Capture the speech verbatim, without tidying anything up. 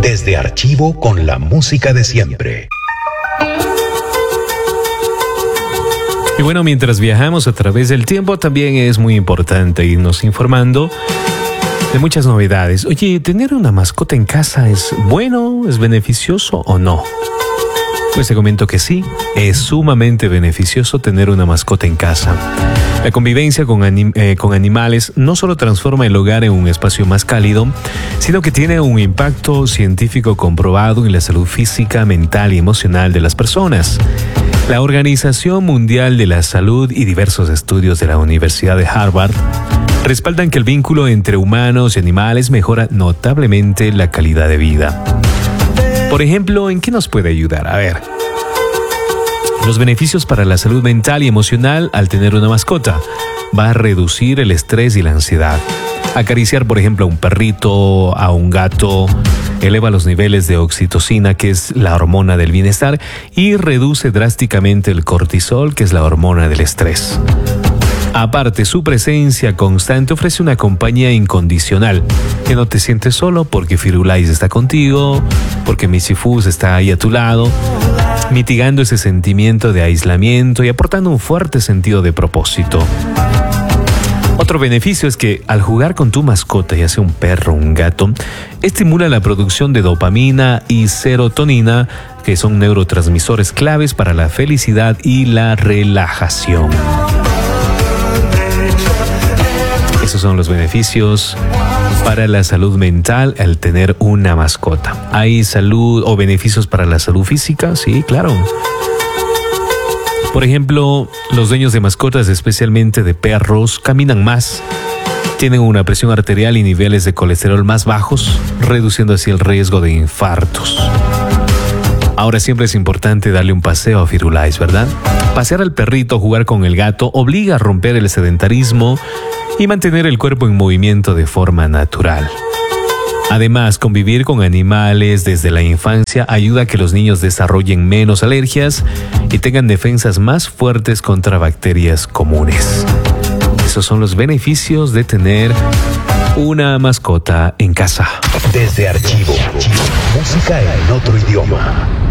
Desde Archivo con la música de siempre. Y bueno, mientras viajamos a través del tiempo, también es muy importante irnos informando de muchas novedades. Oye, ¿tener una mascota en casa es bueno, es beneficioso o no? Pues te comento que sí, es sumamente beneficioso tener una mascota en casa. La convivencia con, anim eh, con animales no solo transforma el hogar en un espacio más cálido, sino que tiene un impacto científico comprobado en la salud física, mental y emocional de las personas. La Organización Mundial de la Salud y diversos estudios de la Universidad de Harvard respaldan que el vínculo entre humanos y animales mejora notablemente la calidad de vida. Por ejemplo, ¿en qué nos puede ayudar? A ver, los beneficios para la salud mental y emocional al tener una mascota. Va a reducir el estrés y la ansiedad. Acariciar, por ejemplo, a un perrito, a un gato, eleva los niveles de oxitocina, que es la hormona del bienestar, y reduce drásticamente el cortisol, que es la hormona del estrés. Aparte, su presencia constante ofrece una compañía incondicional, que no te sientes solo porque Firulais está contigo, porque Misifus está ahí a tu lado, mitigando ese sentimiento de aislamiento y aportando un fuerte sentido de propósito. Otro beneficio es que al jugar con tu mascota, ya sea un perro o un gato, estimula la producción de dopamina y serotonina, que son neurotransmisores claves para la felicidad y la relajación. Esos son los beneficios para la salud mental al tener una mascota. ¿Hay salud o beneficios para la salud física? Sí, claro. Por ejemplo, los dueños de mascotas, especialmente de perros, caminan más, tienen una presión arterial y niveles de colesterol más bajos, reduciendo así el riesgo de infartos. Ahora siempre es importante darle un paseo a Firulais, ¿verdad? Pasear al perrito, jugar con el gato, obliga a romper el sedentarismo y mantener el cuerpo en movimiento de forma natural. Además, convivir con animales desde la infancia ayuda a que los niños desarrollen menos alergias y tengan defensas más fuertes contra bacterias comunes. Esos son los beneficios de tener una mascota en casa. Desde Archivo, música en otro idioma.